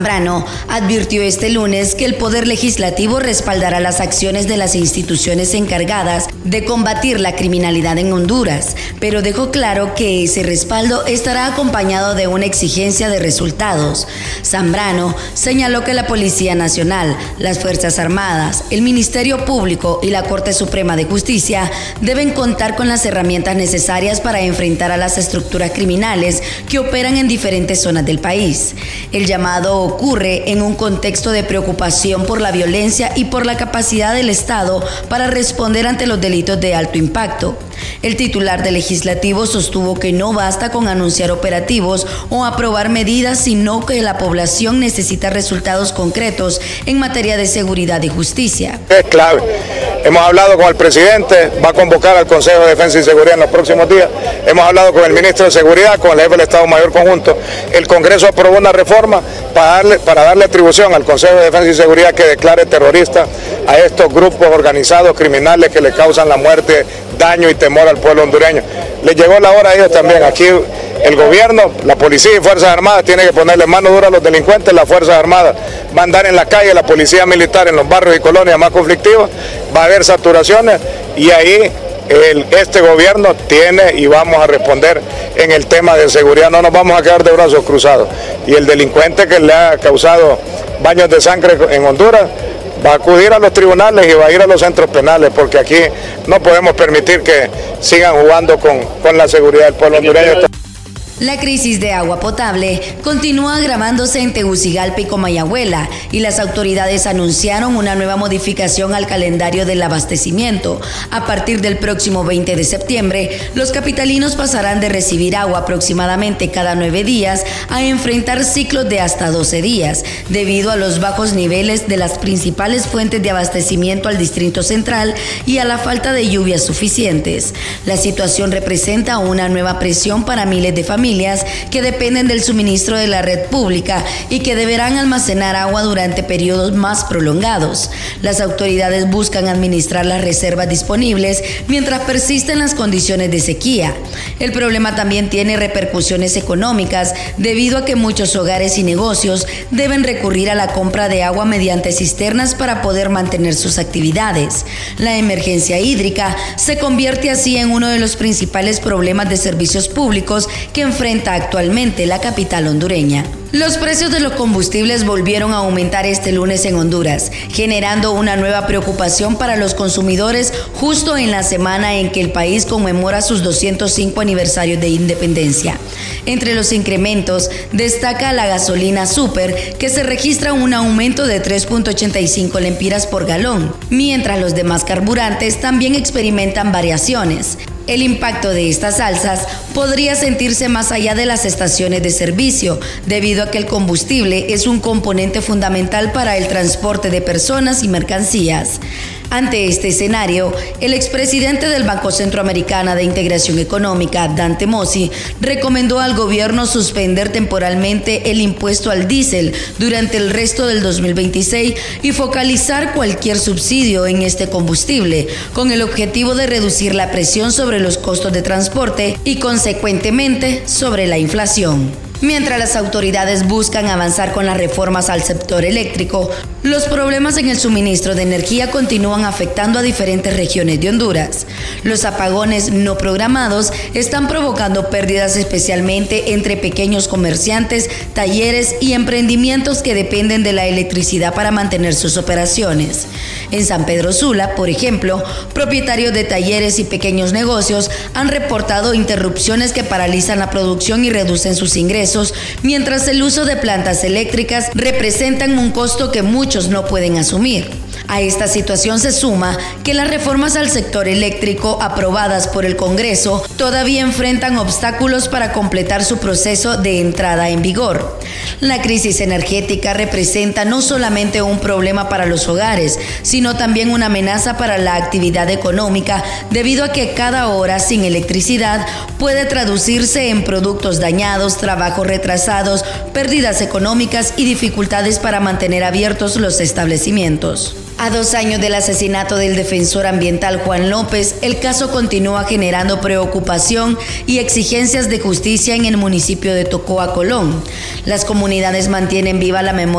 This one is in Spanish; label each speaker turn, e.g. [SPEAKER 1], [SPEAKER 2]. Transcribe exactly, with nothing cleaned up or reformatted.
[SPEAKER 1] Zambrano advirtió este lunes que el Poder Legislativo respaldará las acciones de las instituciones encargadas de combatir la criminalidad en Honduras, pero dejó claro que ese respaldo estará acompañado de una exigencia de resultados. Zambrano señaló que la Policía Nacional, las Fuerzas Armadas, el Ministerio Público y la Corte Suprema de Justicia deben contar con las herramientas necesarias para enfrentar a las estructuras criminales que operan en diferentes zonas del país. El llamado ocurre en un contexto de preocupación por la violencia y por la capacidad del Estado para responder ante los delitos de alto impacto. El titular del Legislativo sostuvo que no basta con anunciar operativos o aprobar medidas, sino que la población necesita resultados concretos en materia de seguridad y justicia.
[SPEAKER 2] Es clave. Hemos hablado con el presidente, va a convocar al Consejo de Defensa y Seguridad en los próximos días. Hemos hablado con el ministro de Seguridad, con el jefe del Estado Mayor Conjunto. El Congreso aprobó una reforma para darle, para darle atribución al Consejo de Defensa y Seguridad que declare terrorista a estos grupos organizados criminales que le causan la muerte, daño y temor al pueblo hondureño. Les llegó la hora a ellos también. Aquí el gobierno, la policía y Fuerzas Armadas tienen que ponerle mano dura a los delincuentes. Las Fuerzas Armadas van a andar en la calle, la policía militar en los barrios y colonias más conflictivos, va a haber saturaciones y ahí el, este gobierno tiene y vamos a responder en el tema de seguridad. No nos vamos a quedar de brazos cruzados. Y el delincuente que le ha causado baños de sangre en Honduras va a acudir a los tribunales y va a ir a los centros penales, porque aquí no podemos permitir que sigan jugando con, con la seguridad del pueblo hondureño.
[SPEAKER 1] La crisis de agua potable continúa agravándose en Tegucigalpa y Comayagüela y las autoridades anunciaron una nueva modificación al calendario del abastecimiento. A partir del próximo veinte de septiembre, los capitalinos pasarán de recibir agua aproximadamente cada nueve días a enfrentar ciclos de hasta doce días, debido a los bajos niveles de las principales fuentes de abastecimiento al Distrito Central y a la falta de lluvias suficientes. La situación representa una nueva presión para miles de familias que dependen del suministro de la red pública y que deberán almacenar agua durante periodos más prolongados. Las autoridades buscan administrar las reservas disponibles mientras persisten las condiciones de sequía. El problema también tiene repercusiones económicas debido a que muchos hogares y negocios deben recurrir a la compra de agua mediante cisternas para poder mantener sus actividades. La emergencia hídrica se convierte así en uno de los principales problemas de servicios públicos que enfrenta actualmente la capital hondureña. Los precios de los combustibles volvieron a aumentar este lunes en Honduras, generando una nueva preocupación para los consumidores justo en la semana en que el país conmemora sus doscientos cinco aniversarios de independencia. Entre los incrementos destaca la gasolina Super, que se registra un aumento de tres punto ochenta y cinco lempiras por galón, mientras los demás carburantes también experimentan variaciones. El impacto de estas alzas podría sentirse más allá de las estaciones de servicio, debido a que el combustible es un componente fundamental para el transporte de personas y mercancías. Ante este escenario, el expresidente del Banco Centroamericano de Integración Económica, Dante Mossi, recomendó al gobierno suspender temporalmente el impuesto al diésel durante el resto del dos mil veintiséis y focalizar cualquier subsidio en este combustible, con el objetivo de reducir la presión sobre los costos de transporte y, consecuentemente, sobre la inflación. Mientras las autoridades buscan avanzar con las reformas al sector eléctrico, los problemas en el suministro de energía continúan afectando a diferentes regiones de Honduras. Los apagones no programados están provocando pérdidas especialmente entre pequeños comerciantes, talleres y emprendimientos que dependen de la electricidad para mantener sus operaciones. En San Pedro Sula, por ejemplo, propietarios de talleres y pequeños negocios han reportado interrupciones que paralizan la producción y reducen sus ingresos, mientras el uso de plantas eléctricas representan un costo que muchos no pueden asumir. A esta situación se suma que las reformas al sector eléctrico aprobadas por el Congreso todavía enfrentan obstáculos para completar su proceso de entrada en vigor. La crisis energética representa no solamente un problema para los hogares, sino también una amenaza para la actividad económica, debido a que cada hora sin electricidad puede traducirse en productos dañados, trabajos retrasados, pérdidas económicas y dificultades para mantener abiertos los establecimientos. A dos años del asesinato del defensor ambiental Juan López, el caso continúa generando preocupación y exigencias de justicia en el municipio de Tocoa, Colón. Las comunidades mantienen viva la memoria